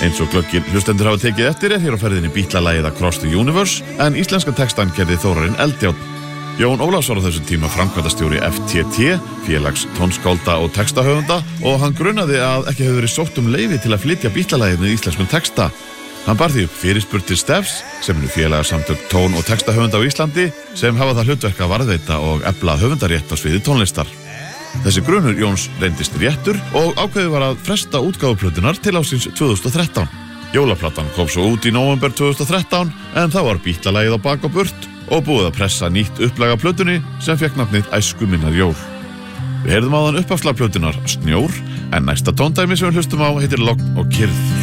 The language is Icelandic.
Eins og glöggir hlustendur hafa tekið eftir hér á ferðinni Beatla-lagið Across the Universe, en íslenska textan gerði Þórarinn Eldjárn. Jón Ólafs var á þessum tíma framkvæmdastjóri FTT, félags tónskálda og textahöfunda, og hann grunaði að ekki hefði verið sótt leyfi til að flytja Beatla-lagið með íslenskum texta. Hann bar því upp fyrirspurn til Steffs, sem félagasamtök tón- og textahöfunda á Íslandi, sem hafa það hlutverk að varðveita og efla höfundarétt á sviði tónlistar. Þessi grunur Jóns reyndist réttur og ákveðið var að fresta útgáfu plötunnar til ársins 2013. Jólaplatan kom svo út í nóvember 2013, en þá var Beatla-lagið á bak og burt og búið að pressa nýtt upplag af plötunni sem fékk nafnið Æsku minnar jól. Við heyrðum áðan upphafslag plötunnar Snjór, en næsta tóndæmi sem við hlustum á heitir Logn og kyrrð.